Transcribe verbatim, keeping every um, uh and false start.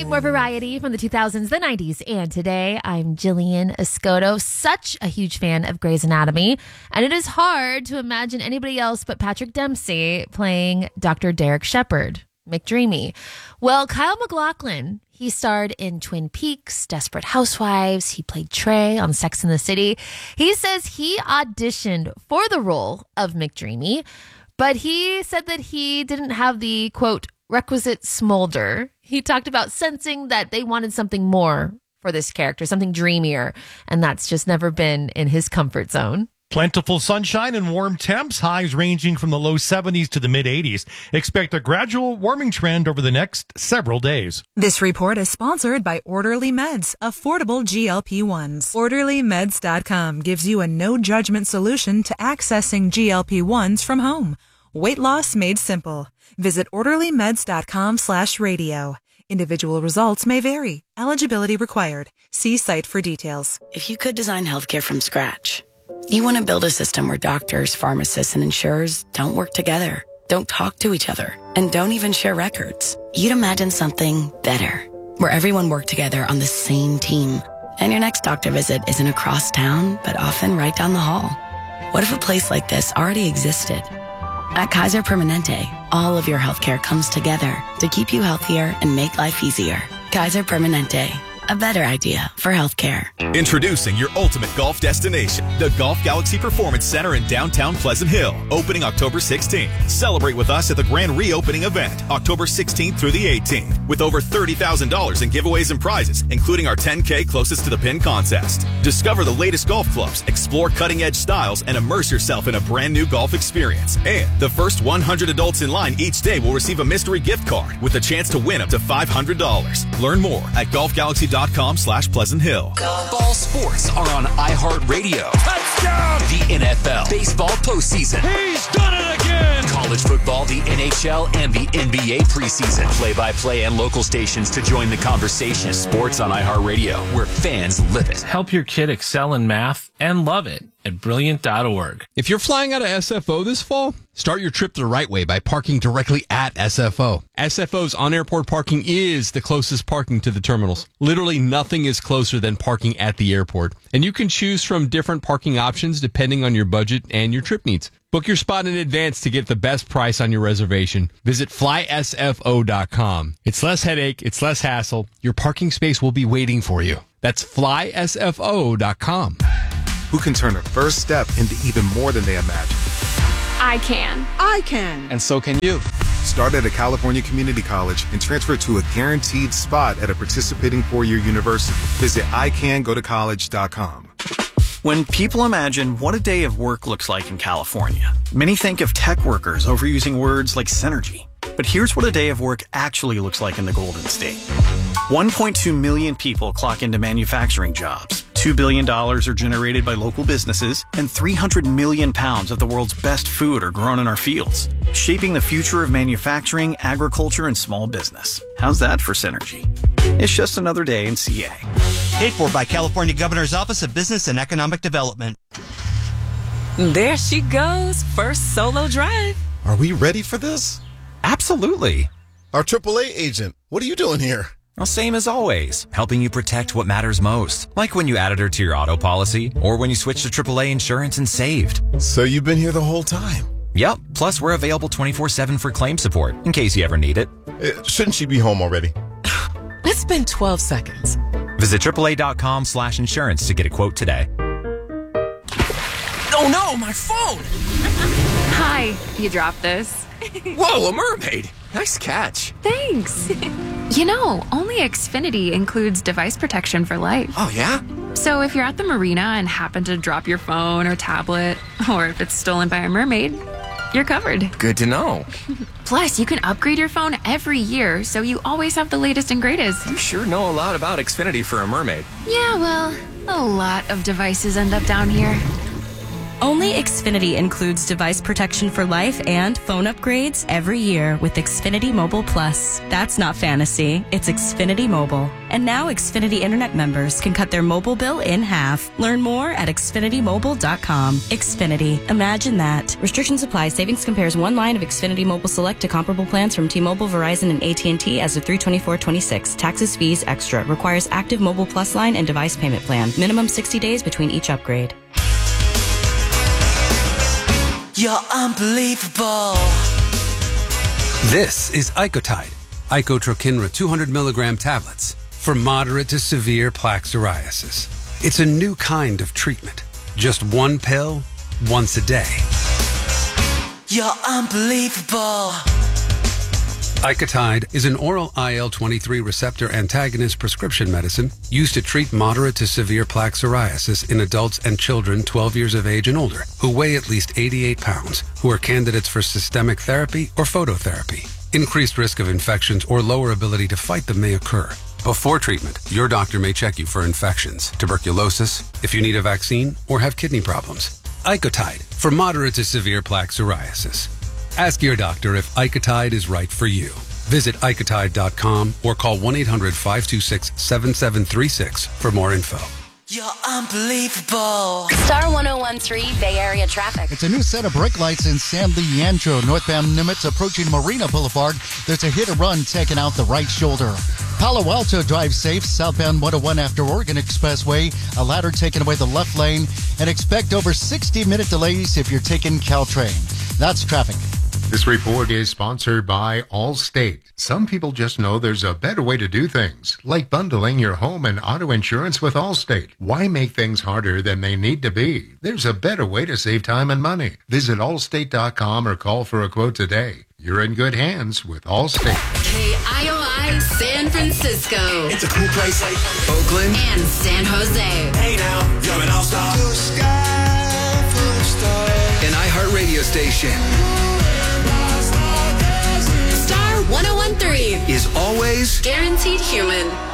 More variety from the two thousands, the nineties, and today. I'm Jillian Escoto, such a huge fan of Grey's Anatomy, and it is hard to imagine anybody else but Patrick Dempsey playing Doctor Derek Shepherd, McDreamy. Well, Kyle MacLachlan, he starred in Twin Peaks, Desperate Housewives. He played Trey on Sex and the City. He says he auditioned for the role of McDreamy, but he said that he didn't have the, quote, requisite smolder. He talked about sensing that they wanted something more for this character, something dreamier, and that's just never been in his comfort zone. Plentiful sunshine and warm temps, highs ranging from the low seventies to the mid eighties. Expect a gradual warming trend over the next several days. This report is sponsored by Orderly Meds, affordable G L P ones. Orderly Meds dot com gives you a no-judgment solution to accessing G L P ones from home. Weight loss made simple. Visit Orderly Meds dot com slash radio. Individual results may vary. Eligibility required. See site for details. If you could design healthcare from scratch, you want to build a system where doctors, pharmacists, and insurers don't work together, don't talk to each other, and don't even share records. You'd imagine something better, where everyone worked together on the same team, and your next doctor visit isn't across town, but often right down the hall. What if a place like this already existed? At Kaiser Permanente, all of your healthcare comes together to keep you healthier and make life easier. Kaiser Permanente, a better idea for healthcare. Introducing your ultimate golf destination, the Golf Galaxy Performance Center in downtown Pleasant Hill, opening October sixteenth. Celebrate with us at the grand reopening event, October sixteenth through the eighteenth, with over thirty thousand dollars in giveaways and prizes, including our ten K closest to the pin contest. Discover the latest golf clubs, explore cutting-edge styles, and immerse yourself in a brand new golf experience. And the first one hundred adults in line each day will receive a mystery gift card with a chance to win up to five hundred dollars. Learn more at golf galaxy dot com slash Pleasant Hill. Ball sports are on iHeartRadio. Touchdown! The N F L, baseball postseason. He's done it again! College football, the N H L, and the N B A preseason. Play-by-play and local stations to join the conversation. Sports on iHeartRadio, where fans live it. Help your kid excel in math and love it at brilliant dot org. If you're flying out of S F O this fall, start your trip the right way by parking directly at S F O. S F O's on-airport parking is the closest parking to the terminals. Literally nothing is closer than parking at the airport. And you can choose from different parking options depending on your budget and your trip needs. Book your spot in advance to get the best price on your reservation. Visit fly S F O dot com. It's less headache, it's less hassle. Your parking space will be waiting for you. That's fly S F O dot com. Who can turn a first step into even more than they imagine? I can. I can. And so can you. Start at a California community college and transfer to a guaranteed spot at a participating four-year university. Visit I can go to college dot com. When people imagine what a day of work looks like in California, many think of tech workers overusing words like synergy. But here's what a day of work actually looks like in the Golden State. one point two million people clock into manufacturing jobs. two billion dollars are generated by local businesses, and three hundred million pounds of the world's best food are grown in our fields, shaping the future of manufacturing, agriculture, and small business. How's that for synergy? It's just another day in C A. Paid for by California Governor's Office of Business and Economic Development. There she goes, first solo drive. Are we ready for this? Absolutely. Our triple A agent, what are you doing here? Well, same as always, helping you protect what matters most. Like when you added her to your auto policy, or when you switched to triple A insurance and saved. So you've been here the whole time? Yep. Plus, we're available twenty-four seven for claim support, in case you ever need it. Uh, shouldn't she be home already? It's been twelve seconds. Visit triple A dot com slash insurance to get a quote today. Oh no, my phone! Hi, you dropped this. Whoa, a mermaid! Nice catch. Thanks. You know, only Xfinity includes device protection for life. Oh, yeah? So if you're at the marina and happen to drop your phone or tablet, or if it's stolen by a mermaid, you're covered. Good to know. Plus, you can upgrade your phone every year, so you always have the latest and greatest. You sure know a lot about Xfinity for a mermaid. Yeah, well, a lot of devices end up down here. Only Xfinity includes device protection for life and phone upgrades every year with Xfinity Mobile Plus. That's not fantasy, it's Xfinity Mobile. And now Xfinity Internet members can cut their mobile bill in half. Learn more at Xfinity Mobile dot com. Xfinity. Imagine that. Restrictions apply. Savings compares one line of Xfinity Mobile Select to comparable plans from T-Mobile, Verizon, and A T and T as of three twenty-four twenty-six. Taxes, fees, extra. Requires active Mobile Plus line and device payment plan. Minimum sixty days between each upgrade. You're unbelievable. This is Icotide, Icotrokinra two hundred milligram tablets for moderate to severe plaque psoriasis. It's a new kind of treatment. Just one pill, once a day. You're unbelievable. Icotide is an oral I L twenty-three receptor antagonist prescription medicine used to treat moderate to severe plaque psoriasis in adults and children twelve years of age and older who weigh at least eighty-eight pounds, who are candidates for systemic therapy or phototherapy. Increased risk of infections or lower ability to fight them may occur. Before treatment, your doctor may check you for infections, tuberculosis, if you need a vaccine, or have kidney problems. Icotide for moderate to severe plaque psoriasis. Ask your doctor if Icotide is right for you. Visit Icotide dot com or call one eight hundred five two six seven seven three six for more info. You're unbelievable. Star one oh one point three Bay Area traffic. It's a new set of brake lights in San Leandro, northbound Nimitz approaching Marina Boulevard. There's a hit and run taking out the right shoulder. Palo Alto drive safe, southbound one oh one after Oregon Expressway. A ladder taking away the left lane. And expect over sixty minute delays if you're taking Caltrain. That's traffic. This report is sponsored by Allstate. Some people just know there's a better way to do things, like bundling your home and auto insurance with Allstate. Why make things harder than they need to be? There's a better way to save time and money. Visit allstate dot com or call for a quote today. You're in good hands with Allstate. K I O I San Francisco. It's a cool place like Oakland and San Jose. Hey now, you're an all-star. An iHeartRadio station. Star one oh one point three Is always guaranteed human.